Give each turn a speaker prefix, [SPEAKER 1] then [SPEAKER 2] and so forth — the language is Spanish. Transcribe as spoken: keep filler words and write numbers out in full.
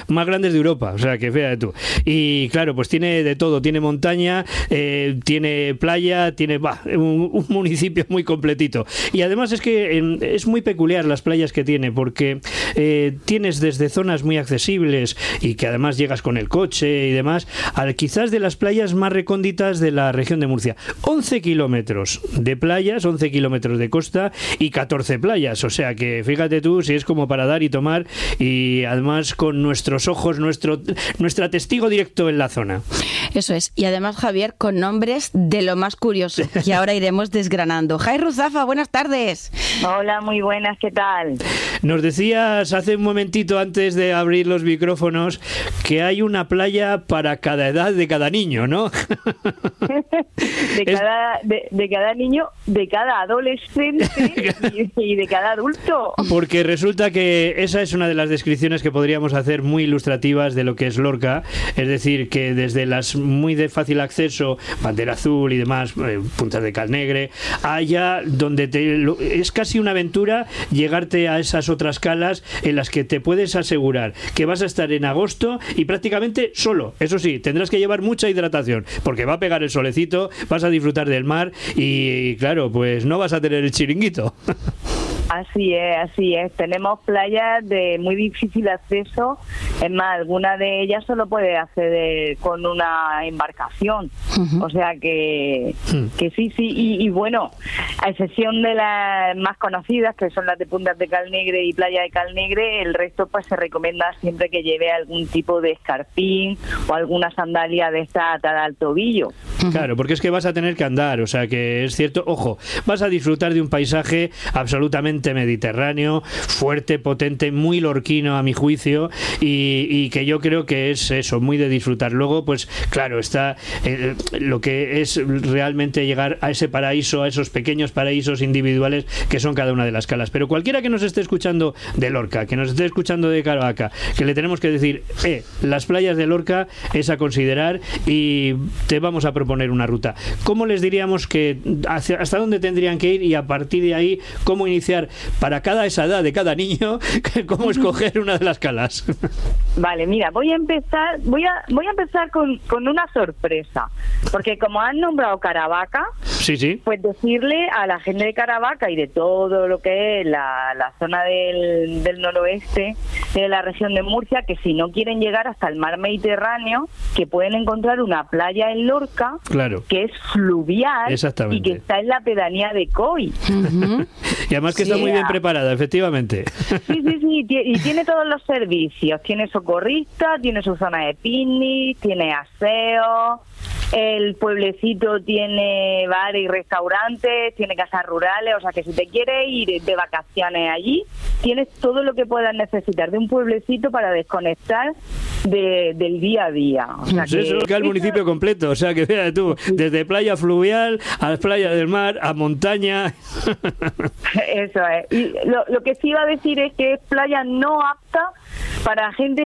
[SPEAKER 1] más grandes de Europa, o sea que fíjate tú. Y claro, pues tiene de todo, tiene montaña, eh, tiene playa, tiene bah, un, un municipio muy completito. Y además es que eh, es muy peculiar las playas que tiene, porque eh, tienes desde zonas muy accesibles y que además llegas con el coche y demás, a quizás de las playas más recónditas de la región de Murcia. once kilómetros de playas, once kilómetros de costa y catorce playas, o sea que fíjate tú si es como para dar y tomar, y además con nuestros ojos, nuestro nuestra testigo directo en la zona.
[SPEAKER 2] Eso es, y además, Javier, con nombres de lo más curioso, que ahora iremos desgranando. Jai Ruzafa, buenas tardes.
[SPEAKER 3] Hola, muy buenas, ¿qué tal?
[SPEAKER 1] Nos decías hace un momentito antes de abrir los micrófonos que hay una playa para cada edad de cada niño, ¿no?
[SPEAKER 3] de, cada, de, de cada niño, de cada adolescente y, y de cada adulto.
[SPEAKER 1] Porque resulta que esa es una de las descripciones que podríamos hacer muy ilustrativas de lo que es Lorca, es decir, que desde las muy de fácil acceso, Bandera Azul y demás, eh, Puntas de Calnegre, allá donde te, lo, es casi una aventura llegarte a esas otras calas en las que te puedes asegurar que vas a estar en agosto y prácticamente solo. Eso sí, tendrás que llevar mucha hidratación porque va a pegar el solecito, vas a disfrutar del mar y claro, pues no vas a tener el chiringuito.
[SPEAKER 3] Así es, así es. Tenemos playas de muy difícil acceso. Es más, alguna de ellas solo puede acceder con una embarcación. Uh-huh. O sea que, que sí, sí. Y, y bueno, a excepción de las más conocidas, que son las de Puntas de Calnegre y Playa de Calnegre, el resto pues se recomienda siempre que lleve algún tipo de escarpín o alguna sandalia de esta atada al tobillo.
[SPEAKER 1] Claro, porque es que vas a tener que andar, o sea que es cierto, ojo, vas a disfrutar de un paisaje absolutamente mediterráneo, fuerte, potente, muy lorquino a mi juicio, y, y que yo creo que es eso, muy de disfrutar. Luego, pues claro, está eh, lo que es realmente llegar a ese paraíso, a esos pequeños paraísos individuales que son cada una de las calas. Pero cualquiera que nos esté escuchando de Lorca, que nos esté escuchando de Caravaca, que le tenemos que decir, eh, las playas de Lorca es a considerar y te vamos a proponer una ruta. ¿Cómo les diríamos que hacia, hasta dónde tendrían que ir y a partir de ahí cómo iniciar para cada esa edad de cada niño, cómo escoger una de las calas?
[SPEAKER 3] Vale, mira, voy a empezar, voy a voy a empezar con, con una sorpresa, porque como han nombrado Caravaca,
[SPEAKER 1] sí, sí,
[SPEAKER 3] pues decirle a la gente de Caravaca y de todo lo que es la, la zona del, del noroeste de la región de Murcia, que si no quieren llegar hasta el mar Mediterráneo, que pueden encontrar una playa en Lorca,
[SPEAKER 1] claro,
[SPEAKER 3] que es fluvial y que está en la pedanía de Coy.
[SPEAKER 1] Uh-huh. Y además que sí, está muy bien preparada, efectivamente.
[SPEAKER 3] Sí, sí, sí, y tiene todos los servicios, tiene socorrista, tiene su zona de picnic, tiene aseo, el pueblecito tiene bares y restaurantes, tiene casas rurales, o sea que si te quieres ir de vacaciones allí, tienes todo lo que puedas necesitar de un pueblecito para desconectar de, del día a día. O sea
[SPEAKER 1] pues que, eso es que el municipio completo, o sea que fíjate tú, desde playa fluvial a las playas del mar, a montaña.
[SPEAKER 3] Eso es. Y lo, lo que sí iba a decir es que es playa no apta para gente